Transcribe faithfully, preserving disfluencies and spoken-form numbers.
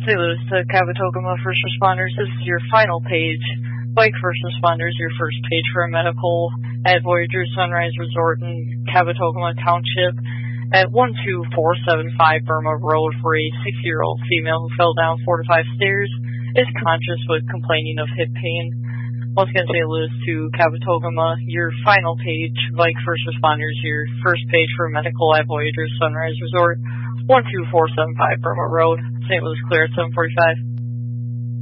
Saint Louis to Cavitogama First Responders. This is your final page. Bike First Responders, your first page for a medical at Voyager Sunrise Resort in Cavitogama Township at one two four seven five Burma Road for a six-year-old female who fell down four to five stairs, is conscious but complaining of hip pain. Once again, Saint Louis to Cavitogama, your final page. Bike First Responders, your first page for medical at Voyager Sunrise Resort, one two four seven five Burma Road. Saint Louis clear at seven forty-five.